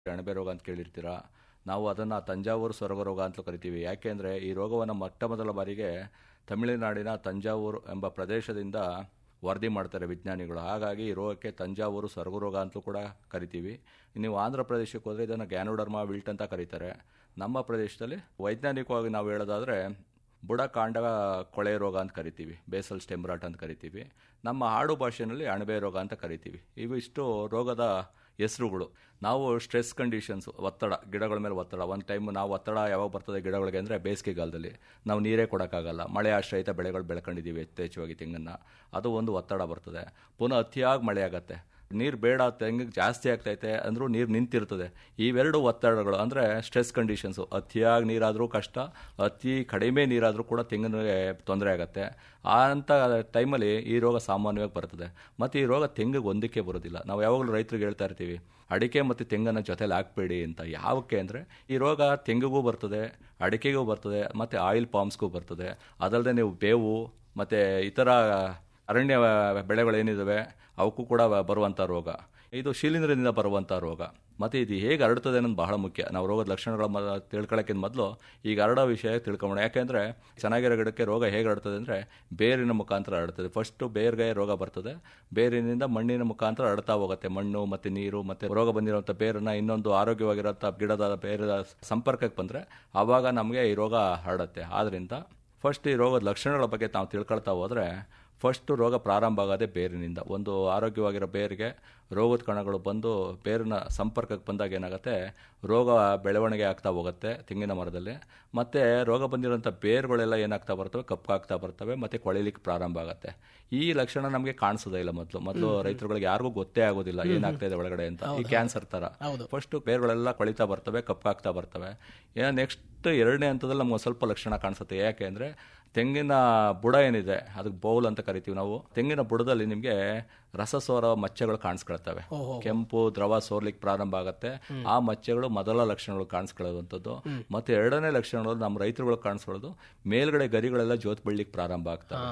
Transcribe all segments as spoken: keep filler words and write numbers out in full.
ಅಣಬೆ ರೋಗ ಅಂತ ಕೇಳಿರ್ತೀರಾ. ನಾವು ಅದನ್ನು ತಂಜಾವೂರು ಸೊರಗ ರೋಗ ಅಂತ ಕರಿತೀವಿ. ಯಾಕೆಂದರೆ ಈ ರೋಗವನ್ನು ಮೊಟ್ಟ ಮೊದಲ ಬಾರಿಗೆ ತಮಿಳುನಾಡಿನ ತಂಜಾವೂರು ಎಂಬ ಪ್ರದೇಶದಿಂದ ವರದಿ ಮಾಡ್ತಾರೆ ವಿಜ್ಞಾನಿಗಳು. ಹಾಗಾಗಿ ಈ ರೋಗಕ್ಕೆ ತಂಜಾವೂರು ಸೊರಗು ರೋಗ ಅಂತಲೂ ಕೂಡ ಕರಿತೀವಿ. ನೀವು ಆಂಧ್ರ ಪ್ರದೇಶಕ್ಕೆ ಹೋದರೆ ಇದನ್ನು ಗ್ಯಾನೋಡರ್ಮಾ ವಿಲ್ಟ್ ಅಂತ ಕರೀತಾರೆ. ನಮ್ಮ ಪ್ರದೇಶದಲ್ಲಿ ವೈಜ್ಞಾನಿಕವಾಗಿ ನಾವು ಹೇಳೋದಾದರೆ ಬುಡ ಕಾಂಡ ಕೊಳೆ ರೋಗ ಅಂತ ಕರಿತೀವಿ, ಬೇಸಲ್ ಸ್ಟೆಮ್ ರಾಟ್ ಅಂತ ಕರಿತೀವಿ. ನಮ್ಮ ಆಡು ಭಾಷೆಯಲ್ಲಿ ಅಣಬೆ ರೋಗ ಅಂತ ಕರಿತೀವಿ. ಇವು ಇಷ್ಟು ರೋಗದ ಹೆಸರುಗಳು. ನಾವು ಸ್ಟ್ರೆಸ್ ಕಂಡೀಷನ್ಸ್, ಒತ್ತಡ, ಗಿಡಗಳ ಮೇಲೆ ಒತ್ತಡ. ಒಂದು ಟೈಮ್ ನಾವು ಒತ್ತಡ ಯಾವಾಗ ಬರ್ತದೆ ಗಿಡಗಳಿಗೆ ಅಂದರೆ ಬೇಸಿಗೆಗಾಲದಲ್ಲಿ ನಾವು ನೀರೇ ಕೊಡೋಕ್ಕಾಗಲ್ಲ, ಮಳೆ ಆಶ್ರಯಿತ ಬೆಳೆಗಳು ಬೆಳ್ಕೊಂಡಿದ್ದೀವಿ ಯಥೇಚ್ಛವಾಗಿ ತೆಂಗನ್ನು, ಅದು ಒಂದು ಒತ್ತಡ ಬರ್ತದೆ. ಪುನಃ ಅತಿಯಾಗಿ ಮಳೆ ಆಗುತ್ತೆ, ನೀರು ಬೇಡ, ತೆಂಗಿಗೆ ಜಾಸ್ತಿ ಆಗ್ತೈತೆ ಅಂದರೂ ನೀರು ನಿಂತಿರ್ತದೆ. ಇವೆರಡು ಒತ್ತಡಗಳು ಅಂದರೆ ಸ್ಟ್ರೆಸ್ ಕಂಡೀಷನ್ಸು. ಅತಿಯಾಗಿ ನೀರಾದರೂ ಕಷ್ಟ, ಅತಿ ಕಡಿಮೆ ನೀರಾದರೂ ಕೂಡ ತೆಂಗಿನಿಗೆ ತೊಂದರೆ ಆಗುತ್ತೆ. ಅಂಥ ಟೈಮಲ್ಲಿ ಈ ರೋಗ ಸಾಮಾನ್ಯವಾಗಿ ಬರ್ತದೆ. ಮತ್ತು ಈ ರೋಗ ತೆಂಗಿಗೆ ಒಂದಕ್ಕೆ ಬರೋದಿಲ್ಲ. ನಾವು ಯಾವಾಗಲೂ ರೈತರಿಗೆ ಹೇಳ್ತಾ ಇರ್ತೀವಿ, ಅಡಿಕೆ ಮತ್ತು ತೆಂಗನ್ನು ಜೊತೆಲಿ ಹಾಕಬೇಡಿ ಅಂತ. ಯಾವಕ್ಕೆ ಅಂದರೆ ಈ ರೋಗ ತೆಂಗಿಗೂ ಬರ್ತದೆ, ಅಡಿಕೆಗೂ ಬರ್ತದೆ, ಮತ್ತು ಆಯಿಲ್ ಪಾಮ್ಸ್ಗೂ ಬರ್ತದೆ. ಅದಲ್ಲದೆ ನೀವು ಬೇವು ಮತ್ತು ಇತರ ಅರಣ್ಯ ಬೆಳೆಗಳೇನಿದ್ದಾವೆ ಅವಕ್ಕೂ ಕೂಡ ಬರುವಂಥ ರೋಗ. ಇದು ಶಿಲೀಂಧ್ರದಿಂದ ಬರುವಂಥ ರೋಗ. ಮತ್ತು ಇದು ಹೇಗೆ ಹರಡ್ತದೆ ಅನ್ನೋದು ಬಹಳ ಮುಖ್ಯ. ನಾವು ರೋಗದ ಲಕ್ಷಣಗಳ ಮ ತಿಳ್ಕೊಳ್ಳೋಕ್ಕಿಂತ ಮೊದಲು ಈಗ ಹರಡೋ ವಿಷಯ ತಿಳ್ಕೊಳ್ಳೋಣ. ಯಾಕೆಂದರೆ ಚೆನ್ನಾಗಿರೋ ಗಿಡಕ್ಕೆ ರೋಗ ಹೇಗೆ ಹರಡ್ತದೆ ಅಂದರೆ ಬೇರಿನ ಮುಖಾಂತರ ಹರಡ್ತದೆ. ಫಸ್ಟು ಬೇರ್ಗೆ ರೋಗ ಬರ್ತದೆ, ಬೇರಿನಿಂದ ಮಣ್ಣಿನ ಮುಖಾಂತರ ಹರಡ್ತಾ ಹೋಗುತ್ತೆ. ಮಣ್ಣು ಮತ್ತು ನೀರು ಮತ್ತು ರೋಗ ಬಂದಿರೋಂಥ ಬೇರನ್ನು ಇನ್ನೊಂದು ಆರೋಗ್ಯವಾಗಿರೋಂಥ ಗಿಡದ ಬೇರದ ಸಂಪರ್ಕಕ್ಕೆ ಬಂದರೆ ಆವಾಗ ನಮಗೆ ಈ ರೋಗ ಹರಡುತ್ತೆ. ಆದ್ದರಿಂದ ಫಸ್ಟ್ ಈ ರೋಗದ ಲಕ್ಷಣಗಳ ಬಗ್ಗೆ ನಾವು ತಿಳ್ಕೊಳ್ತಾ ಹೋದರೆ ಫಸ್ಟು ರೋಗ ಪ್ರಾರಂಭ ಆಗೋದೇ ಬೇರಿನಿಂದ. ಒಂದು ಆರೋಗ್ಯವಾಗಿರೋ ಬೇರಿಗೆ ರೋಗದ ಕಣಗಳು ಬಂದು ಬೇರಿನ ಸಂಪರ್ಕಕ್ಕೆ ಬಂದಾಗ ಏನಾಗುತ್ತೆ, ರೋಗ ಬೆಳವಣಿಗೆ ಆಗ್ತಾ ಹೋಗುತ್ತೆ ತೆಂಗಿನ ಮರದಲ್ಲಿ. ಮತ್ತು ರೋಗ ಬಂದಿರೋಂಥ ಬೇರುಗಳೆಲ್ಲ ಏನಾಗ್ತಾ ಬರ್ತವೆ, ಕಪ್ಪಾಗ್ತಾ ಬರ್ತವೆ ಮತ್ತು ಕೊಳಿಲಿಕ್ಕೆ ಪ್ರಾರಂಭ ಆಗುತ್ತೆ. ಈ ಲಕ್ಷಣ ನಮಗೆ ಕಾಣಿಸೋದೇ ಇಲ್ಲ. ಮೊದಲು ಮೊದಲು ರೈತರುಗಳಿಗೆ ಯಾರಿಗೂ ಗೊತ್ತೇ ಆಗೋದಿಲ್ಲ ಏನಾಗ್ತಾ ಇದೆ ಒಳಗಡೆ ಅಂತ. ಈ ಕ್ಯಾನ್ಸರ್ ಥರ ಫಸ್ಟು ಬೇರುಗಳೆಲ್ಲ ಕೊಳಿತಾ ಬರ್ತವೆ, ಕಪ್ಪಾಗ್ತಾ ಬರ್ತವೆ. ಏನೋ ನೆಕ್ಸ್ಟ್ ಎರಡನೇ ಹಂತದಲ್ಲಿ ನಮ್ಗೆ ಸ್ವಲ್ಪ ಲಕ್ಷಣ ಕಾಣಿಸುತ್ತೆ. ಯಾಕೆ ಅಂದರೆ ತೆಂಗಿನ ಬುಡ ಏನಿದೆ ಅದಕ್ಕೆ ಬೌಲ್ ಅಂತ ಕರಿತೀವಿ ನಾವು. ತೆಂಗಿನ ಬುಡದಲ್ಲಿ ನಿಮಗೆ ರಸಸೋರ ಮಚ್ಚೆಗಳು ಕಾಣಿಸ್ಕೊಳ್ತವೆ. ಕೆಂಪು ದ್ರವ ಸೋರ್ಲಿಕ್ಕೆ ಪ್ರಾರಂಭ ಆಗುತ್ತೆ. ಆ ಮಚ್ಚೆಗಳು ಮೊದಲ ಲಕ್ಷಣಗಳು ಕಾಣಿಸ್ಕೊಳ್ಳುವಂಥದ್ದು. ಮತ್ತು ಎರಡನೇ ಲಕ್ಷಣಗಳು ನಮ್ಮ ರೈತರುಗಳು ಕಾಣಿಸ್ಕೊಳ್ಳೋದು, ಮೇಲ್ಗಡೆ ಗರಿಗಳೆಲ್ಲ ಜೋತ್ ಬೀಳಲಿಕ್ಕೆ ಪ್ರಾರಂಭ ಆಗ್ತವೆ.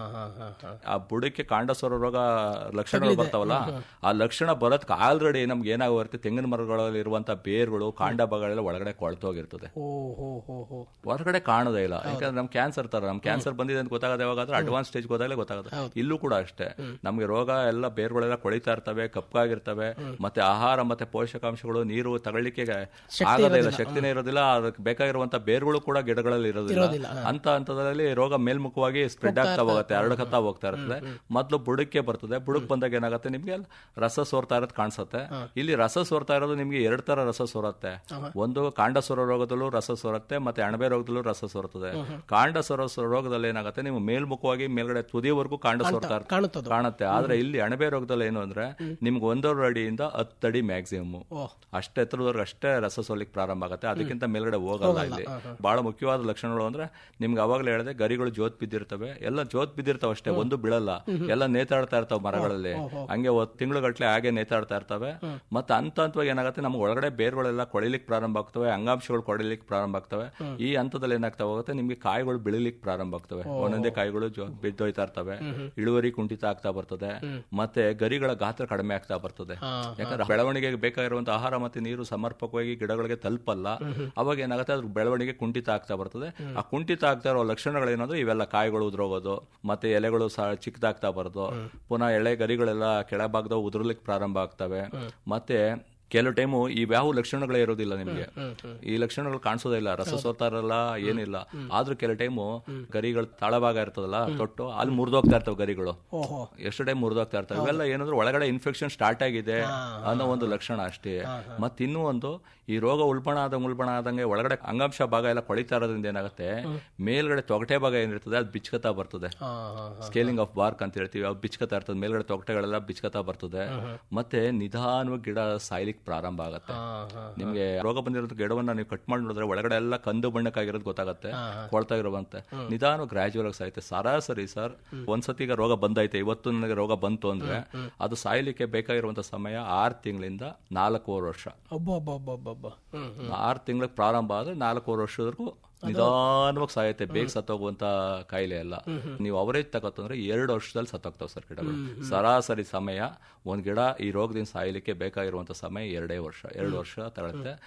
ಆ ಬುಡಕ್ಕೆ ಕಾಂಡಸೋರ ರೋಗ ಲಕ್ಷಣಗಳು ಬರ್ತಾವಲ್ಲ, ಆ ಲಕ್ಷಣ ಬರೋದಕ್ಕೆ ಆಲ್ರೆಡಿ ನಮ್ಗೆ ಏನಾಗುತ್ತೆ, ತೆಂಗಿನ ಮರಗಳಲ್ಲಿ ಇರುವಂತಹ ಬೇರುಗಳು, ಕಾಂಡ ಭಾಗಗಳೆಲ್ಲ ಒಳಗಡೆ ಕೊಳ್ತೋಗಿರ್ತದೆ, ಹೊರಗಡೆ ಕಾಣೋದೇ ಇಲ್ಲ. ಯಾಕಂದ್ರೆ ನಮ್ ಕ್ಯಾನ್ಸರ್ ತರ ನಮ್ ಕ್ಯಾನ್ಸರ್ ಬಂದಿದೆ ಅಂತ ಗೊತ್ತಾಗದೆ ಯಾವಾಗಾದ್ರೆ ಅಡ್ವಾನ್ಸ್ ಸ್ಟೇಜ್ ಹೋದಾಗಲೇ ಗೊತ್ತಾಗುತ್ತೆ. ಇಲ್ಲೂ ಕೂಡ ಅಷ್ಟೇ, ನಮ್ಗೆ ರೋಗ ಎಲ್ಲ ಬೇರುಗಳೆಲ್ಲ ಕೊಳಿತಾ ಇರ್ತವೆ, ಕಪ್ಪಾಗಿರ್ತವೆ, ಮತ್ತೆ ಆಹಾರ ಮತ್ತೆ ಪೋಷಕಾಂಶಗಳು ನೀರು ತಗೊಳ್ಳಿಕ್ಕೆ ಆಗೋದೇ ಇಲ್ಲ, ಶಕ್ತಿನೇ ಇರೋದಿಲ್ಲ. ಅದಕ್ಕೆ ಬೇಕಾಗಿರುವಂತ ಬೇರುಗಳು ಕೂಡ ಗಿಡಗಳಲ್ಲಿ ಇರೋದಿಲ್ಲ. ಅಂತ ಹಂತದಲ್ಲಿ ರೋಗ ಮೇಲ್ಮುಖವಾಗಿ ಸ್ಪ್ರೆಡ್ ಆಗ್ತಾ ಹೋಗುತ್ತೆ, ಹರಡ್ಕತ್ತಾ ಹೋಗ್ತಾ ಇರ್ತದೆ. ಮೊದಲು ಬುಡಕ್ಕೆ ಬರ್ತದೆ, ಬುಡಕ್ ಬಂದಾಗ ಏನಾಗುತ್ತೆ, ನಿಮ್ಗೆ ರಸ ಸೋರ್ತಾ ಇರೋದು ಕಾಣಿಸುತ್ತೆ. ಇಲ್ಲಿ ರಸ ಸೋರ್ತಾ ಇರೋದು ನಿಮ್ಗೆ ಎರಡ್ ತರ ರಸ ಸೋರುತ್ತೆ. ಒಂದು ಕಾಂಡ ಸೋರ ರೋಗದಲ್ಲೂ ರಸ ಸೋರುತ್ತೆ, ಮತ್ತೆ ಅಣಬೆ ರೋಗದಲ್ಲೂ ರಸ ಸೋರ್ತದೆ. ಕಾಂಡ ಸೋರ ರೋಗದಲ್ಲಿ ಏನಾಗುತ್ತೆ, ನೀವು ಮೇಲ್ಮುಖವಾಗಿ ಮೇಲ್ಗಡೆ ತುದಿವರೆಗೂ ಕಾಂಡ ಸೋರ್ತಾ ಕಾಣುತ್ತೆ. ಆದ್ರೆ ಇಲ್ಲಿ ಅಣಬೆ ರೋಗದಲ್ಲಿ ಏನು ಅಂದ್ರೆ ನಿಮ್ಗೆ ಒಂದೂವರೆ ಅಡಿಯಿಂದ ಹತ್ತು ಅಡಿ ಮ್ಯಾಕ್ಸಿಮಮ್ ಅಷ್ಟೇ ಎತ್ತರದವರೆಗೆ ಅಷ್ಟೇ ರಸ ಸೋಲಿಕ್ ಪ್ರಾರಂಭ ಆಗುತ್ತೆ. ಅದಕ್ಕಿಂತ ಮೇಲ್ಗಡೆ ಹೋಗಲ್ಲ. ಇಲ್ಲಿ ಬಹಳ ಮುಖ್ಯವಾದ ಲಕ್ಷಣಗಳು ಅಂದ್ರೆ ನಿಮ್ಗೆ ಅವಾಗಲೇ ಹೇಳಿದೆ, ಗರಿಗಳು ಜೋತ್ ಬಿದ್ದಿರ್ತವೆ, ಎಲ್ಲ ಜೋತ್ ಬಿದ್ದಿರ್ತಾವ ಅಷ್ಟೇ, ಒಂದು ಬೀಳಲ್ಲ, ಎಲ್ಲ ನೇತಾಡ್ತಾ ಇರ್ತಾವ ಮರಗಳಲ್ಲಿ. ಹಂಗೆ ತಿಂಗಳುಗಟ್ಲೆ ಹಾಗೆ ನೇತಾಡ್ತಾ ಇರ್ತವೆ. ಮತ್ತೆ ಹಂತ ಹಂತವಾಗಿ ಏನಾಗುತ್ತೆ, ನಮ್ಗೆ ಒಳಗಡೆ ಬೇರುಗಳೆಲ್ಲ ಕೊಳಿಲಿಕ್ಕೆ ಪ್ರಾರಂಭ ಆಗ್ತವೆ, ಅಂಗಾಂಶಗಳು ಕೊಳಿಲಿಕ್ಕೆ ಪ್ರಾರಂಭ ಆಗ್ತವೆ. ಈ ಹಂತದಲ್ಲಿ ಏನಾಗ್ತಾ ಹೋಗುತ್ತೆ, ನಿಮ್ಗೆ ಕಾಯಿಗಳು ಬೆಳಿಲಿಕ್ಕೆ ಪ್ರಾರಂಭ ಆಗ್ತವೆ. ಒಂದೊಂದೇ ಕಾಯಿಗಳು ಬಿದ್ದೋಯ್ತಾ ಇರ್ತವೆ, ಇಳುವರಿ ಕುಂಠಿತ ಆಗ್ತಾ ಬರ್ತದೆ, ಮತ್ತೆ ಗರಿಗಳ ಗಾತ್ರ ಕಡಿಮೆ ಆಗ್ತಾ ಬರ್ತದೆ. ಯಾಕಂದ್ರೆ ಬೆಳವಣಿಗೆಗೆ ಬೇಕಾಗಿರುವಂತಹ ಆಹಾರ ಮತ್ತೆ ನೀರು ಸಮರ್ಪಕವಾಗಿ ಗಿಡಗಳಿಗೆ ತಲುಪಲ್ಲ. ಅವಾಗ ಏನಾಗುತ್ತೆ, ಅದ್ರ ಬೆಳವಣಿಗೆ ಕುಂಠಿತ ಆಗ್ತಾ ಬರ್ತದೆ. ಆ ಕುಂಠಿತ ಆಗ್ತಾ ಇರೋ ಲಕ್ಷಣಗಳೇನಾದ್ರು ಇವೆಲ್ಲ, ಕಾಯಿಗಳು ಉದುರೋಗೋದು, ಮತ್ತೆ ಎಲೆಗಳು ಸಹ ಚಿಕ್ಕದಾಗ್ತಾ ಬರೋದು, ಪುನಃ ಎಳೆ ಗರಿಗಳೆಲ್ಲ ಕೆಳಭಾಗದ ಉದುರ್ಲಿಕ್ಕೆ ಪ್ರಾರಂಭ ಆಗ್ತವೆ. ಮತ್ತೆ ಕೆಲವು ಟೈಮು ಈ ಯಾವ ಲಕ್ಷಣಗಳೇ ಇರೋದಿಲ್ಲ ನಿಮ್ಗೆ, ಈ ಲಕ್ಷಣಗಳು ಕಾಣಿಸೋದೇ ಇಲ್ಲ, ರಸ ಸೋರ್ತಾ ಇರಲ್ಲ, ಏನಿಲ್ಲ. ಆದ್ರೂ ಕೆಲವು ಟೈಮು ಗರಿಗಳು ತಳಭಾಗ ಇರ್ತದಲ್ಲ ತೊಟ್ಟು, ಅಲ್ಲಿ ಮುರಿದೋಗ್ತಾ ಇರ್ತವೆ ಗರಿಗಳು, ಎಷ್ಟು ಟೈಮ್ ಮುರಿದೋಗ್ತಾ ಇರ್ತವೆ. ಇವೆಲ್ಲ ಏನಂದ್ರೆ ಒಳಗಡೆ ಇನ್ಫೆಕ್ಷನ್ ಸ್ಟಾರ್ಟ್ ಆಗಿದೆ ಅನ್ನೋ ಒಂದು ಲಕ್ಷಣ ಅಷ್ಟೇ. ಮತ್ತೆ ಇನ್ನೂ ಒಂದು, ಈ ರೋಗ ಉಲ್ಬಣ ಆದಂಗೆ ಉಲ್ಬಣ ಆದಂಗೆ ಒಳಗಡೆ ಅಂಗಾಂಶ ಭಾಗ ಎಲ್ಲ ಕೊಳಿತಾ ಇರೋದ್ರಿಂದ ಏನಾಗುತ್ತೆ, ಮೇಲ್ಗಡೆ ತೊಗಟೆ ಭಾಗ ಏನಿರ್ತದೆ ಅದು ಬಿಚ್ಕತಾ ಬರ್ತದೆ. ಸ್ಕೇಲಿಂಗ್ ಆಫ್ ಬಾರ್ಕ್ ಅಂತ ಹೇಳ್ತೀವಿ, ಅದು ಬಿಚ್ಕತಾ ಇರ್ತದೆ, ಮೇಲ್ಗಡೆ ತೊಗಟೆಗಳೆಲ್ಲ ಬಿಚ್ಕತಾ ಬರ್ತದೆ. ಮತ್ತೆ ನಿಧಾನವಾಗಿ ಗಿಡ ಸಾಯ್ಲಿಕ್ಕೆ ಪ್ರಾರಂಭ ಆಗುತ್ತೆ. ನಿಮ್ಗೆ ರೋಗ ಬಂದಿರೋ ಗಿಡವನ್ನ ನೀವು ಕಟ್ ಮಾಡಿ ನೋಡಿದ್ರೆ ಒಳಗಡೆ ಎಲ್ಲ ಕಂದು ಬಣ್ಣಕ್ಕಾಗಿರೋದು ಗೊತ್ತಾಗುತ್ತೆ, ಕೊಳ್ತಾ ಇರುವಂತೆ. ನಿಧಾನ ಗ್ರಾಜುವಲ್ ಆಗಿ ಸಾಯುತ್ತೆ. ಸರಾಸರಿ ಸರ್ ಒಂದ್ಸತಿಗ ರೋಗ ಬಂದೈತೆ, ಇವತ್ತು ನನಗೆ ರೋಗ ಬಂತು ಅಂದ್ರೆ ಅದು ಸಾಯ್ಲಿಕ್ಕೆ ಬೇಕಾಗಿರುವಂತ ಸಮಯ ಆರು ತಿಂಗಳಿಂದ ನಾಲ್ಕೂವರೆ ವರ್ಷ. ಆರು ತಿಂಗಳಿಗೆ ಪ್ರಾರಂಭ ಆದ್ರೆ ನಾಲ್ಕೂವರೆ ವರ್ಷದವರೆಗೂ ನಿಧಾನವಾಗಿ ಸಾಯುತ್ತೆ. ಬೇಗ ಸತ್ತೋಗುವಂತ ಕಾಯಿಲೆ ಅಲ್ಲ. ನೀವು ಅವರೇಜ್ ತಗೋತಂದ್ರೆ ಎರಡು ವರ್ಷದಲ್ಲಿ ಸತ್ತೋಗ್ತಾವ ಸರ್ ಗಿಡಗಳು. ಸರಾಸರಿ ಸಮಯ ಒಂದ್ ಗಿಡ ಈ ರೋಗದಿಂದ ಸಾಯಲಿಕ್ಕೆ ಬೇಕಾಗಿರುವಂತ ಸಮಯ ಎರಡೇ ವರ್ಷ ಎರಡು ವರ್ಷ ತಗೊಳುತ್ತೆ.